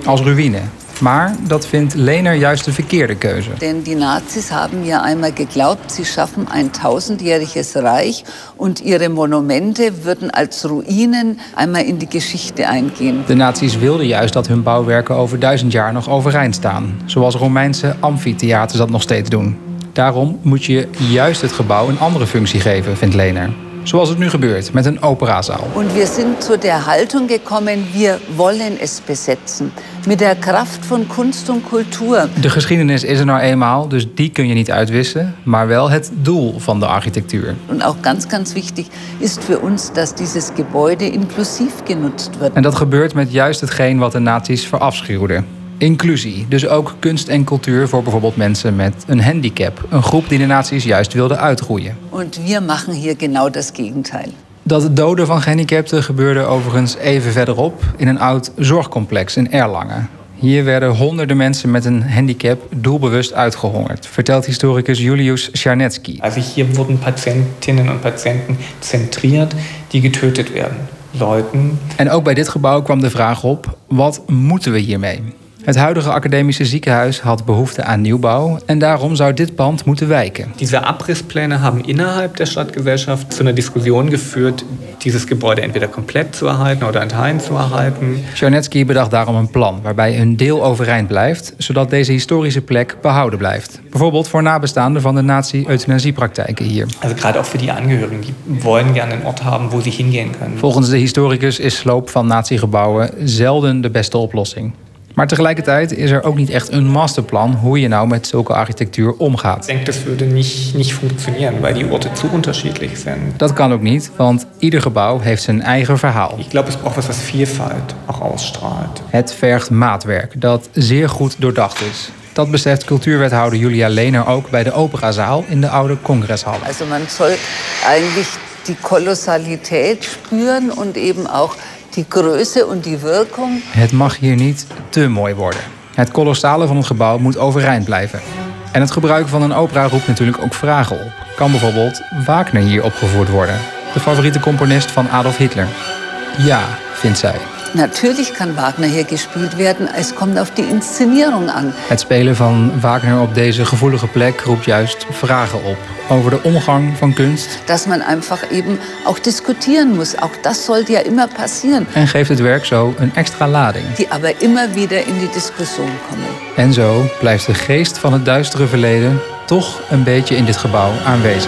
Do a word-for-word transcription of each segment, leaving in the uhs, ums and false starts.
als ruïne. Maar dat vindt Lehner juist de verkeerde keuze. Denn die Nazis haben ja einmal geglaubt, sie schaffen ein tausendjähriges Reich und ihre Monumente würden als Ruinen einmal in die Geschichte eingehen. De nazi's wilden juist dat hun bouwwerken over duizend jaar nog overeind staan. Zoals Romeinse amfitheaters dat nog steeds doen. Daarom moet je juist het gebouw een andere functie geven, vindt Lehner. Zoals het nu gebeurt met een operazaal. Und wir sind zu der Haltung gekommen, wir wollen es besetzen. Mit der Kraft von Kunst und Kultur. De geschiedenis is er nou eenmaal, dus die kun je niet uitwissen. Maar wel het doel van de architectuur. Und auch ganz, ganz wichtig ist für uns, dass dieses Gebäude inklusiv genutzt wird. En dat gebeurt met juist hetgeen wat de nazi's verafschuwden. Inclusie, dus ook kunst en cultuur voor bijvoorbeeld mensen met een handicap. Een groep die de nazi's juist wilden uitroeien. Und wir machen hier genau das Gegenteil. Dat doden van gehandicapten gebeurde overigens even verderop in een oud zorgcomplex in Erlangen. Hier werden honderden mensen met een handicap doelbewust uitgehongerd, vertelt historicus Julius Czarnecki. Also hier wurden Patientinnen und Patienten zentriert, die getötet werden. Leuten. En ook bij dit gebouw kwam de vraag op, wat moeten we hiermee? Het huidige academische ziekenhuis had behoefte aan nieuwbouw en daarom zou dit pand moeten wijken. Diese Abrisspläne haben innerhalb der Stadtgesellschaft zu einer Diskussion geführt, dieses Gebäude entweder komplett zu erhalten oder in Teilen zu erhalten. Czarnecki bedacht daarom een plan waarbij een deel overeind blijft, zodat deze historische plek behouden blijft. Bijvoorbeeld voor nabestaanden van de nazi-euthanasiepraktijken hier. Also gerade auch für die Angehörigen, die wollen gerne einen Ort haben, wo sie hingehen können. Volgens de historicus is sloop van nazi-gebouwen zelden de beste oplossing. Maar tegelijkertijd is er ook niet echt een masterplan hoe je nou met zulke architectuur omgaat. Ik denk dat würde niet, niet functioneren, weil die Orte zu unterschiedlich zijn. Dat kan ook niet, want ieder gebouw heeft zijn eigen verhaal. Ik geloof, het braucht was wat Vielfalt ook ausstrahlt. Het vergt maatwerk dat zeer goed doordacht is. Dat beseft cultuurwethouder Julia Lehner ook bij de operazaal in de oude congreshal. Also man soll eigentlich die Kolossalität spüren und eben auch die Größe und die Wirkung. Het mag hier niet te mooi worden. Het kolossale van het gebouw moet overeind blijven. En het gebruik van een opera roept natuurlijk ook vragen op. Kan bijvoorbeeld Wagner hier opgevoerd worden? De favoriete componist van Adolf Hitler? Ja, vindt zij. Natürlich kann Wagner hier gespielt werden. Es kommt auf die Inszenierung an. Het spelen van Wagner op deze gevoelige plek roept juist vragen op. Over de omgang van kunst. Dat man einfach eben auch diskutieren muss. Auch das sollte ja immer passieren. En geeft het werk zo een extra lading. Die aber immer wieder in die discussion komen. En zo blijft de geest van het duistere verleden toch een beetje in dit gebouw aanwezig.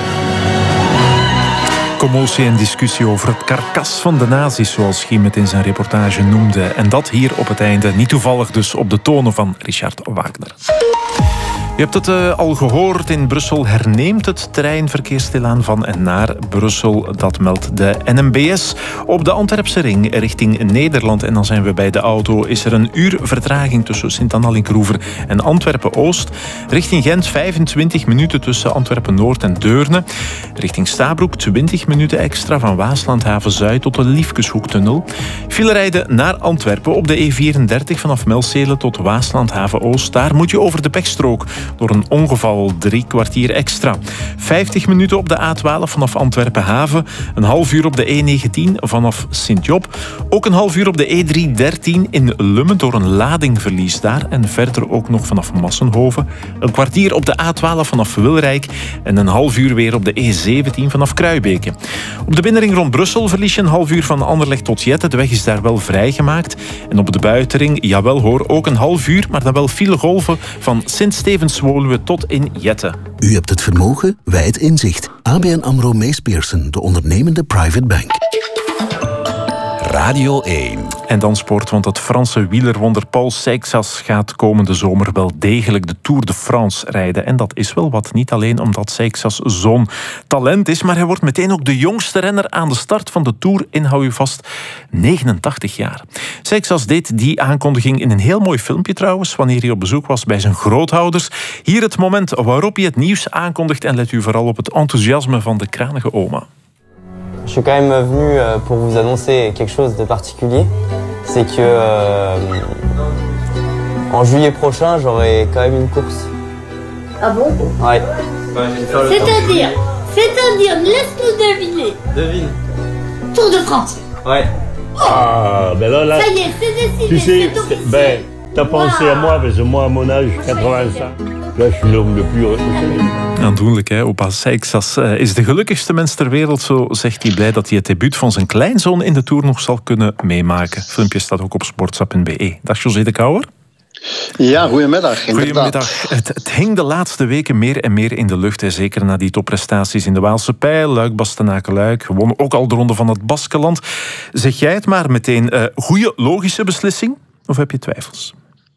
Commotie en discussie over het karkas van de nazi's, zoals Schiem het in zijn reportage noemde. En dat hier op het einde, niet toevallig dus op de tonen van Richard Wagner. Je hebt het uh, al gehoord, in Brussel herneemt het treinverkeer stilaan van en naar Brussel. Dat meldt de N M B S. Op de Antwerpse ring richting Nederland, en dan zijn we bij de auto, is er een uur vertraging tussen Sint-Anna-Linkeroever en Antwerpen-Oost. Richting Gent vijfentwintig minuten tussen Antwerpen-Noord en Deurne. Richting Stabroek twintig minuten extra van Waaslandhaven-Zuid tot de Liefkeshoektunnel. Filerijden naar Antwerpen op de E vierendertig vanaf Melcelen tot Waaslandhaven-Oost. Daar moet je over de pechstrook. Door een ongeval drie kwartier extra. vijftig minuten op de A twaalf vanaf Antwerpen-Haven. Een half uur op de E negentien vanaf Sint-Job. Ook een half uur op de E driehonderddertien in Lummen door een ladingverlies daar. En verder ook nog vanaf Massenhoven. Een kwartier op de A twaalf vanaf Wilrijk. En een half uur weer op de E zeventien vanaf Kruibeke. Op de binnenring rond Brussel verlies je een half uur van Anderlecht tot Jette. De weg is daar wel vrijgemaakt. En op de buitenring, jawel hoor, ook een half uur, maar dan wel file golven van Sint-Stevens-Woluwe tot in Jette. U hebt het vermogen, wij het inzicht. A B N AMRO Mees Pierson, de ondernemende private bank. Radio één. En dan sport, want het Franse wielerwonder Paul Seixas gaat komende zomer wel degelijk de Tour de France rijden. En dat is wel wat, niet alleen omdat Seixas zo'n talent is, maar hij wordt meteen ook de jongste renner aan de start van de Tour in, hou u vast, negenentachtig jaar. Seixas deed die aankondiging in een heel mooi filmpje trouwens, wanneer hij op bezoek was bij zijn grootouders. Hier het moment waarop hij het nieuws aankondigt en let u vooral op het enthousiasme van de kranige oma. Je suis quand même venu pour vous annoncer quelque chose de particulier. C'est que euh, en juillet prochain, j'aurai quand même une course. Ah bon? Ouais. C'est-à-dire, c'est-à-dire, laisse-nous deviner. Devine. Tour de France. Ouais. Oh. Ah, ben là, là. Ça y est, c'est décidé. Tu sais, c'est officiel. ben, T'as pensé à moi, parce que moi, à mon âge, quatre-vingt-cinq. Là, je suis l'homme le plus heureux. Aandoenlijk, hè? Opa Seixas uh, is de gelukkigste mens ter wereld, zo zegt hij, blij dat hij het debuut van zijn kleinzoon in de Tour nog zal kunnen meemaken. Het filmpje staat ook op sportsa punt be. Dag José de Kouwer. Ja, goedemiddag. Goedemiddag. Het, het hing de laatste weken meer en meer in de lucht. Hè. Zeker na die topprestaties in de Waalse Pijl. Luik, Bastenaken-Luik. Gewonnen ook al de ronde van het Baskeland. Zeg jij het maar meteen. Uh, goede, logische beslissing? Of heb je twijfels?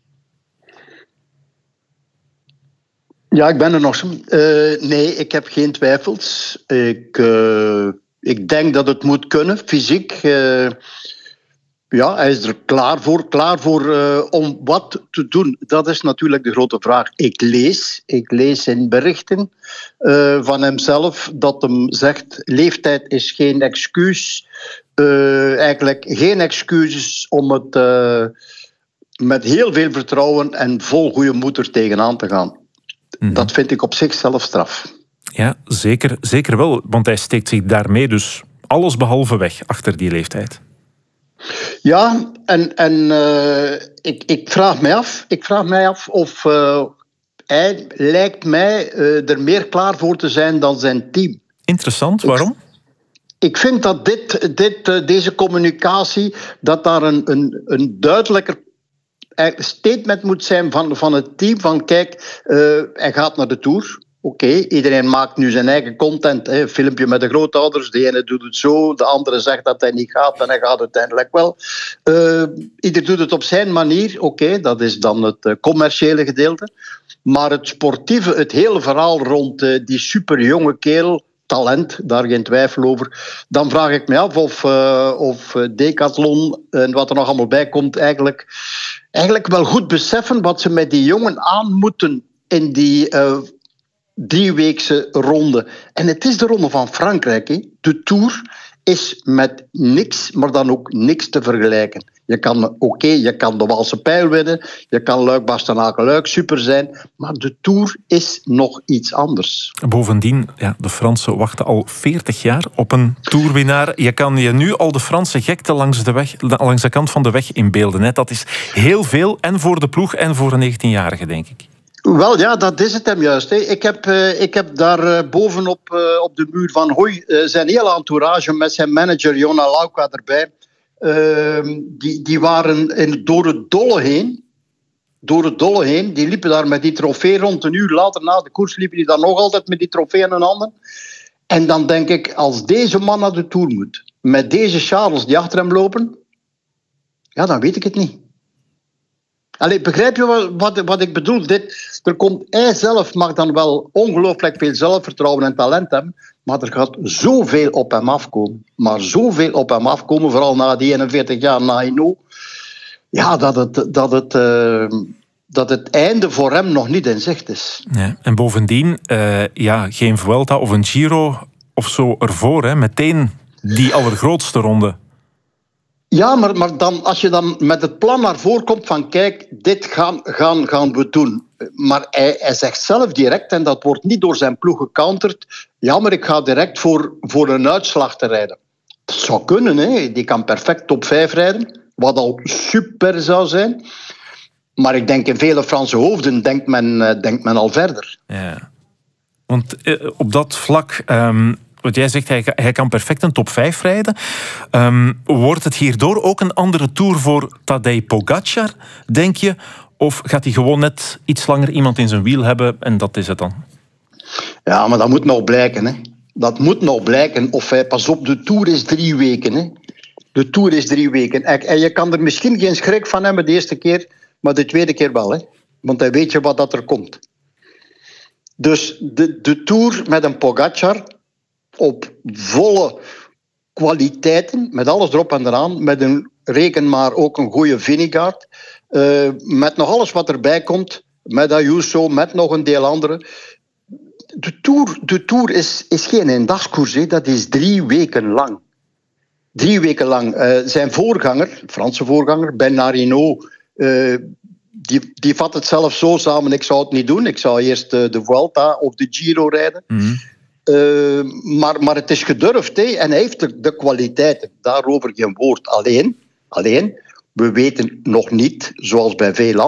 Ja, ik ben er nog. Uh, nee, ik heb geen twijfels. Ik, uh, ik denk dat het moet kunnen, fysiek. Uh, Ja, hij is er klaar voor, klaar voor uh, om wat te doen. Dat is natuurlijk de grote vraag. Ik lees, ik lees in berichten uh, van hemzelf dat hem zegt, leeftijd is geen excuus. Uh, eigenlijk geen excuses om het uh, met heel veel vertrouwen en vol goede moed er tegenaan te gaan. Mm-hmm. Dat vind ik op zichzelf straf. Ja, zeker, zeker wel. Want hij steekt zich daarmee dus alles behalve weg achter die leeftijd. Ja, en, en uh, ik, ik, vraag mij af, ik vraag mij af of uh, hij lijkt mij uh, er meer klaar voor te zijn dan zijn team. Interessant, waarom? Ik, ik vind dat dit, dit, uh, deze communicatie, dat daar een, een, een duidelijker statement moet zijn van, van het team. Van kijk, uh, hij gaat naar de Tour. Oké, okay, iedereen maakt nu zijn eigen content. Hè. Een filmpje met de grootouders. De ene doet het zo, de andere zegt dat hij niet gaat en hij gaat uiteindelijk wel. Uh, ieder doet het op zijn manier. Oké, okay, dat is dan het uh, commerciële gedeelte. Maar het sportieve, het hele verhaal rond uh, die superjonge kerel, talent, daar geen twijfel over. Dan vraag ik me af of, uh, of Decathlon en wat er nog allemaal bij komt eigenlijk, eigenlijk wel goed beseffen wat ze met die jongen aan moeten in die Uh, drieweekse ronde. En het is de ronde van Frankrijk. Hè. De Tour is met niks, maar dan ook niks te vergelijken. Je kan, oké, okay, je kan de Waalse Pijl winnen, je kan Luik, Bastenaken-Luik super zijn, maar de Tour is nog iets anders. Bovendien, ja, de Fransen wachten al veertig jaar op een Tourwinnaar. Je kan je nu al de Franse gekte langs de, weg, langs de kant van de weg inbeelden. Hè. Dat is heel veel, en voor de ploeg en voor een negentienjarige, denk ik. Wel ja, dat is het hem juist. Hè. Ik, heb, uh, ik heb daar uh, bovenop uh, op de muur van Hooy uh, zijn hele entourage met zijn manager Jona Lauka erbij. Uh, die, die waren in, door het dolle heen. Door het dolle heen. Die liepen daar met die trofee rond. Een uur later na de koers liepen die daar nog altijd met die trofee in hun handen. En dan denk ik, als deze man naar de Tour moet, met deze Charles die achter hem lopen, ja, dan weet ik het niet. Allee, begrijp je wat, wat, wat ik bedoel? Dit, er komt, hij zelf mag dan wel ongelooflijk veel zelfvertrouwen en talent hebben, maar er gaat zoveel op hem afkomen. Maar zoveel op hem afkomen, vooral na die eenenveertig jaar na Hinault, ja, dat het, dat, het, uh, dat het einde voor hem nog niet in zicht is. Ja, en bovendien, uh, ja, geen Vuelta of een Giro of zo ervoor, hè, meteen die allergrootste ronde. Ja, maar, maar dan, als je dan met het plan naar voren komt van kijk, dit gaan, gaan, gaan we doen. Maar hij, hij zegt zelf direct, en dat wordt niet door zijn ploeg gecounterd, ja, maar ik ga direct voor, voor een uitslag te rijden. Dat zou kunnen, hè. Die kan perfect top vijf rijden, wat al super zou zijn. Maar ik denk in vele Franse hoofden denkt men, denkt men al verder. Ja. Want uh, op dat vlak... Um... Want jij zegt, hij, hij kan perfect een top vijf rijden. Um, wordt het hierdoor ook een andere Tour voor Tadej Pogacar, denk je? Of gaat hij gewoon net iets langer iemand in zijn wiel hebben en dat is het dan? Ja, maar dat moet nog blijken. Hè. Dat moet nog blijken. Of hij, pas op, de Tour is drie weken. Hè. De Tour is drie weken. En je kan er misschien geen schrik van hebben de eerste keer, maar de tweede keer wel. Hè. Want hij weet je wat dat er komt. Dus de, de Tour met een Pogacar op volle kwaliteiten, met alles erop en eraan, met een, reken maar ook een goede Vingegaard, uh, met nog alles wat erbij komt, met Ayuso, met nog een deel andere. De Tour, de tour is, is geen eendagskoers, hè. Dat is drie weken lang. Drie weken lang. Uh, zijn voorganger, Franse voorganger, Bernard Hinault, uh, die, die vat het zelf zo samen, ik zou het niet doen. Ik zou eerst uh, de Vuelta of de Giro rijden. Mm-hmm. Uh, maar, maar het is gedurfd, hè, en hij heeft de, de kwaliteiten. Daarover geen woord. Alleen, alleen, we weten nog niet, zoals bij veel